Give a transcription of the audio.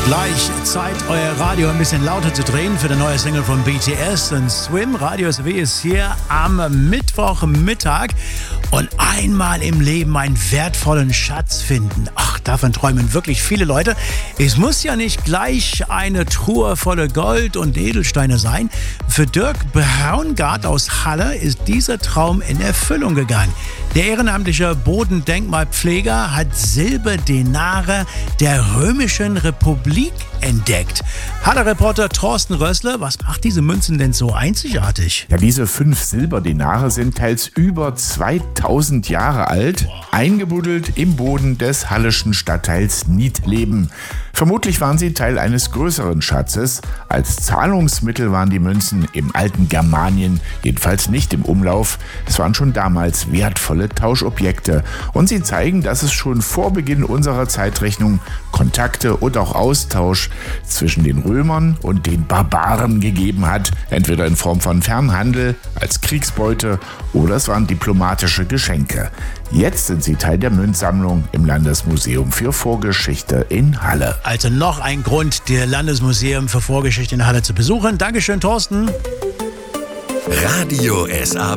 Gleich Zeit, euer Radio ein bisschen lauter zu drehen für die neue Single von BTS und Swim. Radio SW ist hier am Mittwochmittag und einmal im Leben einen wertvollen Schatz finden. Ach, davon träumen wirklich viele Leute. Es muss ja nicht gleich eine Truhe voller Gold und Edelsteine sein. Für Dirk Braungart aus Halle ist dieser Traum in Erfüllung gegangen. Der ehrenamtliche Bodendenkmalpfleger hat Silberdenare der Römischen Republik entdeckt. Halle-Reporter Thorsten Rössler, was macht diese Münzen denn so einzigartig? Ja, diese 5 Silberdenare sind teils über 2000 Jahre alt, eingebuddelt im Boden des halleschen Stadtteils Niedleben. Vermutlich waren sie Teil eines größeren Schatzes. Als Zahlungsmittel waren die Münzen im alten Germanien jedenfalls nicht im Umlauf. Es waren schon damals wertvolle Tauschobjekte. Und sie zeigen, dass es schon vor Beginn unserer Zeitrechnung Kontakte und auch Austausch zwischen den Römern und den Barbaren gegeben hat. Entweder in Form von Fernhandel, als Kriegsbeute oder es waren diplomatische Geschenke. Jetzt sind sie Teil der Münzsammlung im Landesmuseum für Vorgeschichte in Halle. Also noch ein Grund, das Landesmuseum für Vorgeschichte in Halle zu besuchen. Dankeschön, Thorsten. Radio SAW.